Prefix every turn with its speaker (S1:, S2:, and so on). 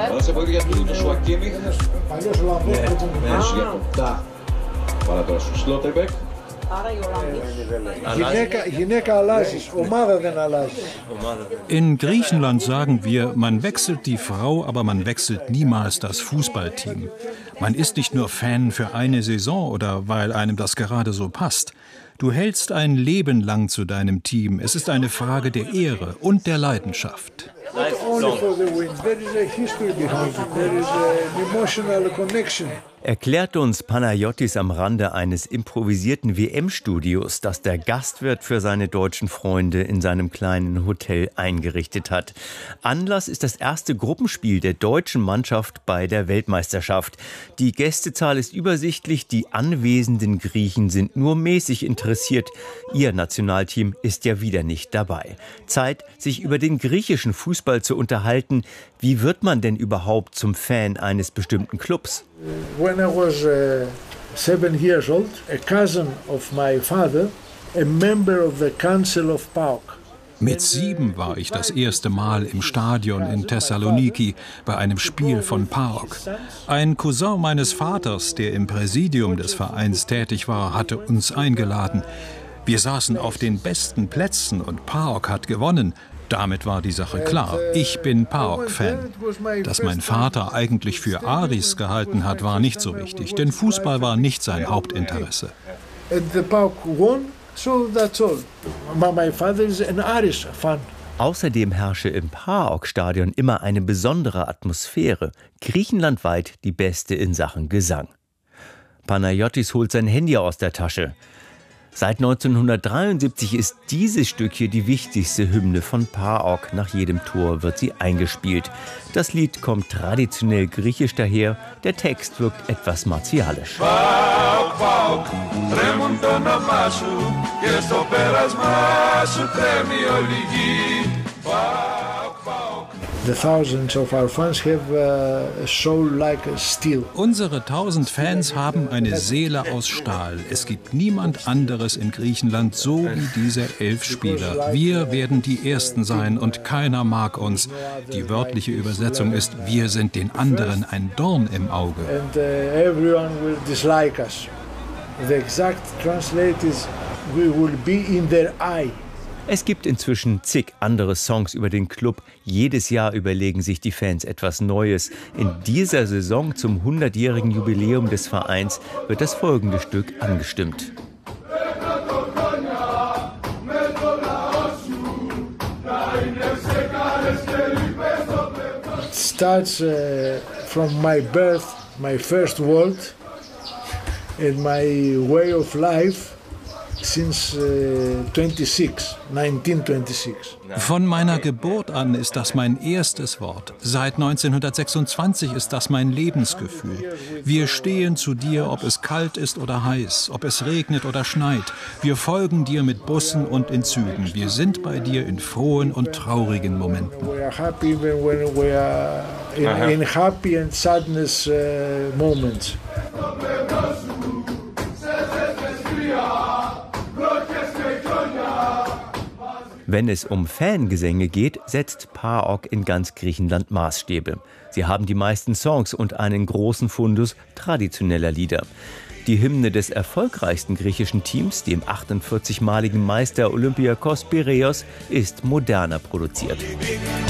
S1: Αλλά σε βοήθεια του Σουακίμι. Πάρα τώρα στο Σλότερμπεκ.
S2: Γυναίκα αλλάζεις, ομάδα δεν αλλάζεις.
S3: In Griechenland sagen wir, man wechselt die Frau, aber man wechselt niemals das Fußballteam. Man ist nicht nur Fan für eine Saison oder weil einem das gerade so passt. Du hältst ein Leben lang zu deinem Team. Es ist eine Frage der Ehre und der Leidenschaft.
S2: Not only for the win, there is a history behind it. There is an emotional connection.
S4: Erklärt uns Panayotis am Rande eines improvisierten WM-Studios, das der Gastwirt für seine deutschen Freunde in seinem kleinen Hotel eingerichtet hat. Anlass ist das erste Gruppenspiel der deutschen Mannschaft bei der Weltmeisterschaft. Die Gästezahl ist übersichtlich, die anwesenden Griechen sind nur mäßig interessiert. Ihr Nationalteam ist ja wieder nicht dabei. Zeit, sich über den griechischen Fußball zu unterhalten. Wie wird man denn überhaupt zum Fan eines bestimmten Clubs?
S2: When I was 7 years old, a cousin of my father, a member of the Council of PAOK.
S3: Mit 7 war ich das erste Mal im Stadion in Thessaloniki bei einem Spiel von PAOK. Ein Cousin meines Vaters, der im Präsidium des Vereins tätig war, hatte uns eingeladen. Wir saßen auf den besten Plätzen und PAOK hat gewonnen. Damit war die Sache klar. Ich bin PAOK-Fan. Dass mein Vater eigentlich für Aris gehalten hat, war nicht so wichtig, denn Fußball war nicht sein Hauptinteresse.
S4: Außerdem herrsche im PAOK-Stadion immer eine besondere Atmosphäre, griechenlandweit die beste in Sachen Gesang. Panayotis holt sein Handy aus der Tasche. Seit 1973 ist dieses Stück hier die wichtigste Hymne von PAOK. Nach jedem Tor wird sie eingespielt. Das Lied kommt traditionell griechisch daher, der Text wirkt etwas martialisch.
S5: PAOK, PAOK, τρέμουν το όνομά σου και στο πέρασμά σου τρέμει όλη η γη. PAOK, PAOK.
S2: The thousands of our fans have a soul like steel.
S3: Unsere 1000 Fans haben eine Seele aus Stahl. Es gibt niemand anderes in Griechenland so wie diese 11 Spieler. Wir werden die Ersten sein und keiner mag uns. Die wörtliche Übersetzung ist, wir sind den anderen ein Dorn im Auge.
S2: And everyone will dislike us. The exact translate is, we will be in their eye.
S4: Es gibt inzwischen zig andere Songs über den Club. Jedes Jahr überlegen sich die Fans etwas Neues. In dieser Saison zum 100-jährigen Jubiläum des Vereins wird das folgende Stück angestimmt.
S2: It starts from my birth, my first world, and my way of life. Since 1926.
S3: Von meiner Geburt an ist das mein erstes Wort. Seit 1926 ist das mein Lebensgefühl. Wir stehen zu dir, ob es kalt ist oder heiß, ob es regnet oder schneit. Wir folgen dir mit Bussen und in Zügen. Wir sind bei dir in frohen und traurigen Momenten.
S2: We are happy even when we are in happy and sadness moments.
S4: Wenn es um Fangesänge geht, setzt PAOK in ganz Griechenland Maßstäbe. Sie haben die meisten Songs und einen großen Fundus traditioneller Lieder. Die Hymne des erfolgreichsten griechischen Teams, dem 48-maligen Meister Olympiakos Piräus, ist moderner produziert.